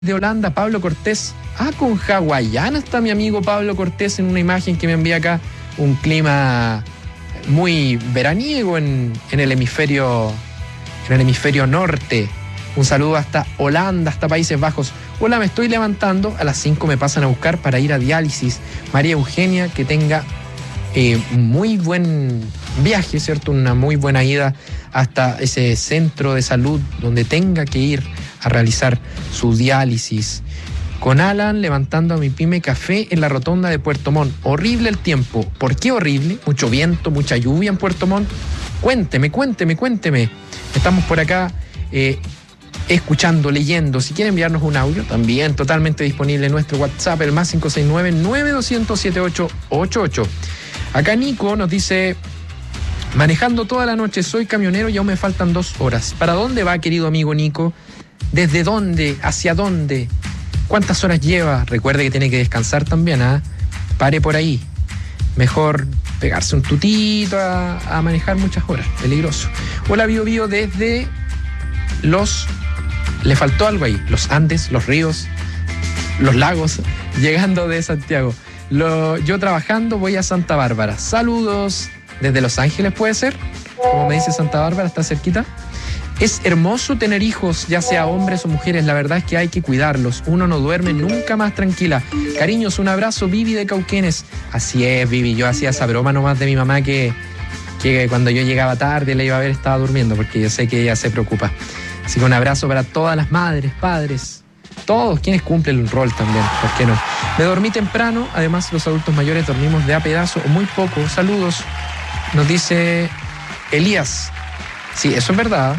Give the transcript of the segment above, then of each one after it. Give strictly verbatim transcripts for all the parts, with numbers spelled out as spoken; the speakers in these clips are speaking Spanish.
de Holanda, Pablo Cortés. Ah, con hawaiana está mi amigo Pablo Cortés en una imagen que me envía acá. Un clima muy veraniego en, en el hemisferio en el hemisferio norte. Un saludo hasta Holanda, hasta Países Bajos. Hola, me estoy levantando. A las cinco me pasan a buscar para ir a diálisis. María Eugenia, que tenga eh, muy buen viaje, ¿cierto? Una muy buena ida hasta ese centro de salud donde tenga que ir a realizar su diálisis. Con Alan levantando a mi pyme café en la rotonda de Puerto Montt. Horrible el tiempo. ¿Por qué horrible? Mucho viento, mucha lluvia en Puerto Montt. Cuénteme, cuénteme, cuénteme. Estamos por acá eh, escuchando, leyendo. Si quiere enviarnos un audio, también totalmente disponible en nuestro WhatsApp, el más cinco seis nueve, nueve dos cero cero, siete ocho ocho ocho. Acá Nico nos dice: manejando toda la noche, soy camionero y aún me faltan dos horas. ¿Para dónde va, querido amigo Nico? ¿Desde dónde? ¿Hacia dónde? ¿Cuántas horas lleva? Recuerde que tiene que descansar también, ¿ah? ¿eh? Pare por ahí. Mejor pegarse un tutito a, a manejar muchas horas. Peligroso. Hola, Bio Bio, desde los... Le faltó algo ahí. Los Andes, los ríos, los lagos, llegando de Santiago. Lo, yo trabajando voy a Santa Bárbara. Saludos desde Los Ángeles, ¿puede ser? Como me dice Santa Bárbara, está cerquita. Es hermoso tener hijos, ya sea hombres o mujeres. La verdad es que hay que cuidarlos. Uno no duerme nunca más tranquila. Cariños, un abrazo, Vivi de Cauquenes. Así es, Vivi. Yo hacía esa broma nomás de mi mamá que, que cuando yo llegaba tarde la iba a ver, estaba durmiendo, porque yo sé que ella se preocupa. Así que un abrazo para todas las madres, padres, todos quienes cumplen el rol también, ¿por qué no? Me dormí temprano. Además, los adultos mayores dormimos de a pedazo o muy poco. Saludos, nos dice Elías. Sí, eso es verdad.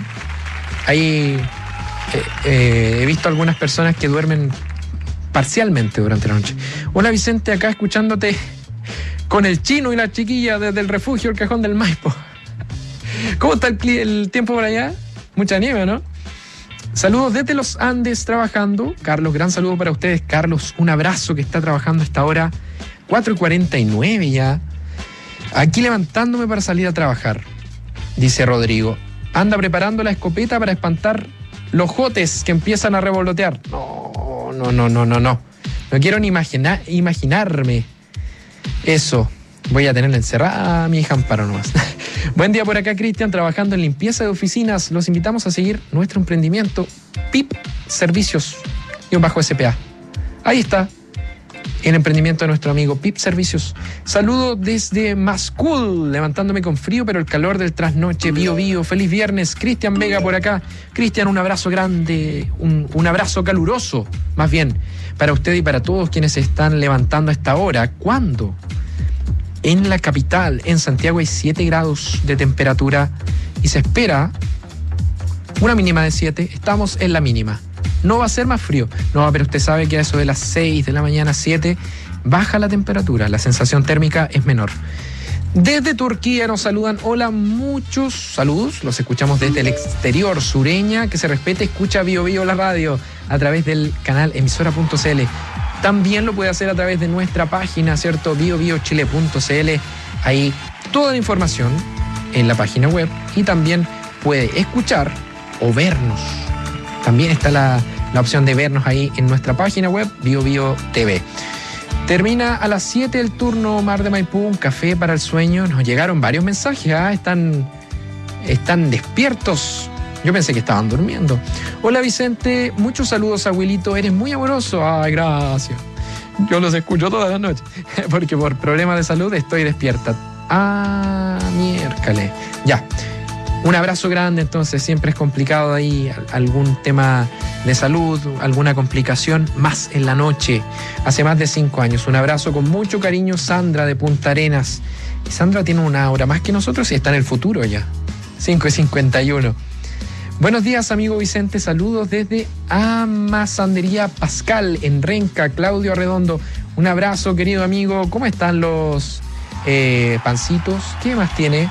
Ahí eh, eh, he visto algunas personas que duermen parcialmente durante la noche. Hola, Vicente, acá escuchándote con el chino y la chiquilla desde el refugio El Cajón del Maipo. ¿Cómo está el, el tiempo por allá? Mucha nieve, ¿no? Saludos desde los Andes trabajando. Carlos, gran saludo para ustedes. Carlos, un abrazo, que está trabajando a esta hora, cuatro y cuarenta y nueve ya. Aquí levantándome para salir a trabajar, dice Rodrigo. Anda preparando la escopeta para espantar los jotes que empiezan a revolotear. No, no, no, no, no, no. No quiero ni imaginar, imaginarme eso. Voy a tenerla encerrada a mi hija Amparo nomás. Buen día por acá, Cristian, trabajando en limpieza de oficinas. Los invitamos a seguir nuestro emprendimiento P I P Servicios y un bajo S P A. Ahí está el emprendimiento de nuestro amigo P I P Servicios. Saludo desde Mascul, levantándome con frío, pero el calor del trasnoche. Bio Bio, feliz viernes. Cristian Vega por acá. Cristian, un abrazo grande, un, un abrazo caluroso, más bien, para usted y para todos quienes se están levantando a esta hora. ¿Cuándo? En la capital, en Santiago, hay siete grados de temperatura y se espera una mínima de siete. Estamos en la mínima. No va a ser más frío. No, pero usted sabe que a eso de las seis de la mañana, siete, baja la temperatura. La sensación térmica es menor. Desde Turquía nos saludan. Hola, muchos saludos. Los escuchamos desde el exterior. Sureña, que se respete, escucha Bio Bio la radio a través del canal emisora punto c l. También lo puede hacer a través de nuestra página, ¿cierto? bio bio chile punto c l. Ahí toda la información en la página web, y también puede escuchar o vernos. También está la, la opción de vernos ahí en nuestra página web, Bio Bio T V. Termina a las siete el turno Mar de Maipú, un café para el sueño. Nos llegaron varios mensajes, ¿eh? están, están despiertos. Yo pensé que estaban durmiendo. Hola, Vicente, muchos saludos, abuelito, eres muy amoroso. Ay, gracias. Yo los escucho todas las noches, porque por problemas de salud estoy despierta. Ah, miércoles. Ya. Un abrazo grande, entonces. Siempre es complicado ahí algún tema de salud, alguna complicación, más en la noche. Hace más de cinco años. Un abrazo con mucho cariño, Sandra de Punta Arenas. Y Sandra tiene una hora más que nosotros y está en el futuro ya. cinco y cincuenta y uno. Buenos días, amigo Vicente. Saludos desde Amasandería Pascal en Renca. Claudio Arredondo. Un abrazo, querido amigo. ¿Cómo están los eh, pancitos? ¿Qué más tiene?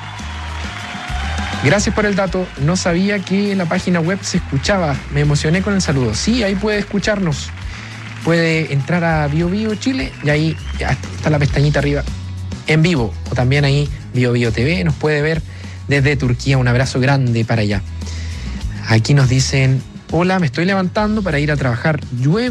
Gracias por el dato. No sabía que en la página web se escuchaba. Me emocioné con el saludo. Sí, ahí puede escucharnos. Puede entrar a Bio Bio Chile y ahí ya está la pestañita arriba en vivo. O también ahí Bio Bio T V. Nos puede ver desde Turquía. Un abrazo grande para allá. Aquí nos dicen Hola, me estoy levantando para ir a trabajar. Llueve.